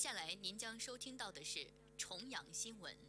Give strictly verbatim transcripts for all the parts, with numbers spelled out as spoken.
下来您将收听到的是重阳新闻。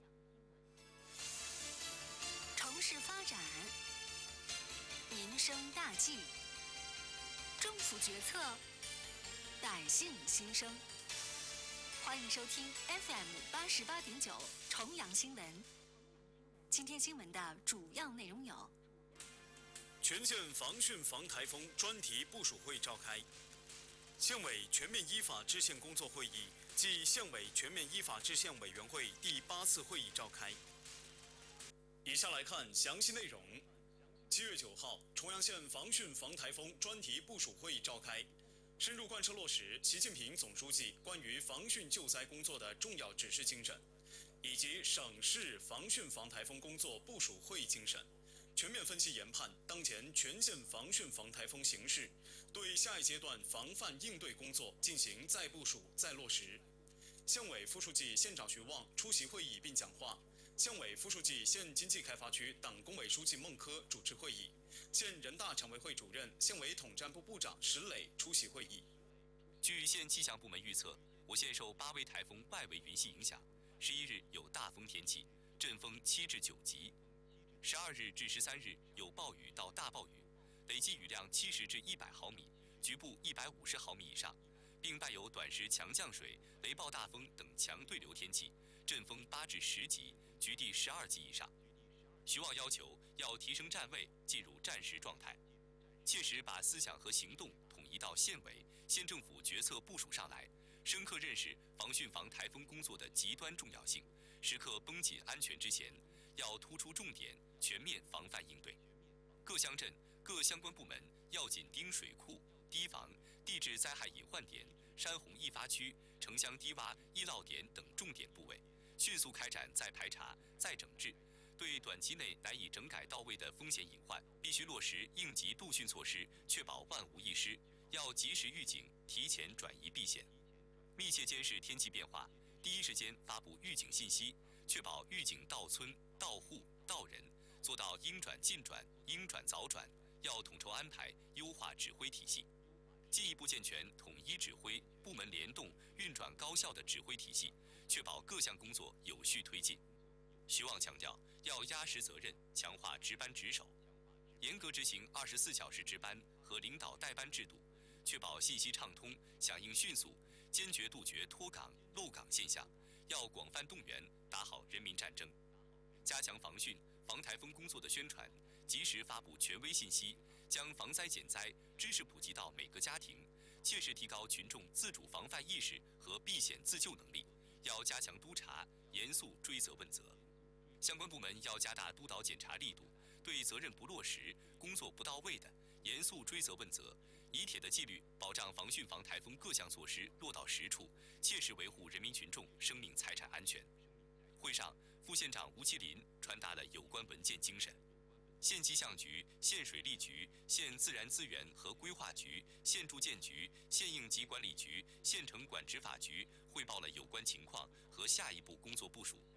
城市发展，民生大计，政府决策，百姓心声。欢迎收听 F M 八十八点九重阳新闻。今天新闻的主要内容有： 全县防汛防台风专题部署会召开，县委全面依法制宪工作会议暨县委全面依法制宪委员会第八次会议召开。以下来看详细内容。七月九号，重阳县防汛防台风专题部署会议召开，深入贯彻落实习近平总书记关于防汛救灾工作的重要指示精神，以及省市防汛防台风工作部署会议精神，全面分析研判当前全县防汛防台风形势，对下一阶段防范应对工作进行再部署、再落实。县委副书记、县长徐旺出席会议并讲话，县委副书记、县经济开发区党工委书记孟科主持会议，县人大常委会主任、县委统战部部长石磊出席会议。 据县气象部门预测，我县受八微台风外围云系影响，十一日有大风天气，阵风七至九级；十二日至十三日有暴雨到大暴雨，累计雨量七十至一百毫米，局部一百五十毫米以上，并伴有短时强降水、雷暴大风等强对流天气，阵风八至十级，局地十二级以上。徐旺要求要提升站位，进入战时状态，切实把思想和行动统一到县委、县政府决策部署上来，深刻认识防汛防台风工作的极端重要性，时刻绷紧安全之弦，要突出重点，全面防范应对。各乡镇、各相关部门要紧盯水库、堤防、地质灾害隐患点、山洪易发区、城乡低洼易涝点等重点部位，迅速开展再排查、再整治。对短期内难以整改到位的风险隐患，必须落实应急度汛措施，确保万无一失。要及时预警，提前转移避险，密切监视天气变化，第一时间发布预警信息，确保预警到村、到户、到人，做到应转尽转、应转早转。要统筹安排，优化指挥体系，进一步健全统一指挥、部门联动、运转高效的指挥体系，确保各项工作有序推进。徐旺强调，要压实责任，强化值班值守，严格执行二十四小时值班和领导带班制度，确保信息畅通、响应迅速，坚决杜绝脱岗、漏岗现象。要广泛动员，打好人民战争，加强防汛、防台风工作的宣传，及时发布权威信息，将防灾减灾知识普及到每个家庭，切实提高群众自主防范意识和避险自救能力。要加强督查，严肃追责问责。相关部门要加大督导检查力度，对责任不落实、工作不到位的，严肃追责问责，以铁的纪律保障防汛防台风各项措施落到实处，切实维护人民群众生命财产安全。会上，副县长吴麒麟传达了有关文件精神。县气象局、县水利局、县自然资源和规划局、县住建局、县应急管理局、县城管执法局汇报了有关情况和下一步工作部署。